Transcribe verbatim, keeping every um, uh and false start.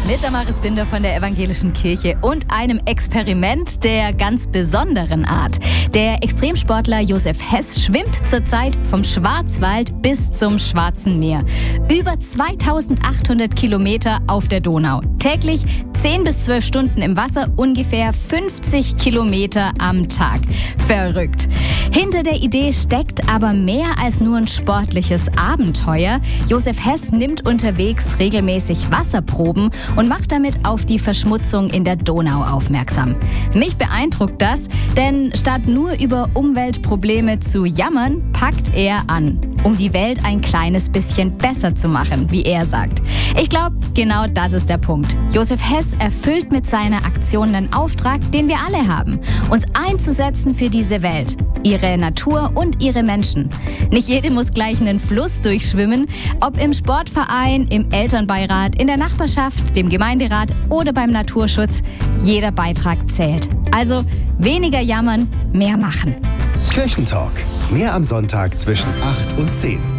mit Damaris Binder von der Evangelischen Kirche und einem Experiment der ganz besonderen Art. Der Extremsportler Josef Hess schwimmt zurzeit vom Schwarzwald bis zum Schwarzen Meer. Über zweitausendachthundert Kilometer auf der Donau. Täglich zehn bis zwölf Stunden im Wasser, ungefähr fünfzig Kilometer am Tag. Verrückt. Hinter der Idee steckt aber mehr als nur ein sportliches Abenteuer. Josef Hess nimmt unterwegs regelmäßig Wasserproben und macht damit auf die Verschmutzung in der Donau aufmerksam. Mich beeindruckt das, denn statt nur über Umweltprobleme zu jammern, packt er an, um die Welt ein kleines bisschen besser zu machen, wie er sagt. Ich glaube, genau das ist der Punkt. Josef Hess erfüllt mit seiner Aktion einen Auftrag, den wir alle haben, uns einzusetzen für diese Welt, ihre Natur und ihre Menschen. Nicht jede muss gleich einen Fluss durchschwimmen, ob im Sportverein, im Elternbeirat, in der Nachbarschaft, dem Gemeinderat oder beim Naturschutz. Jeder Beitrag zählt. Also weniger jammern, mehr machen. Kirchentalk. Mehr am Sonntag zwischen acht und zehn.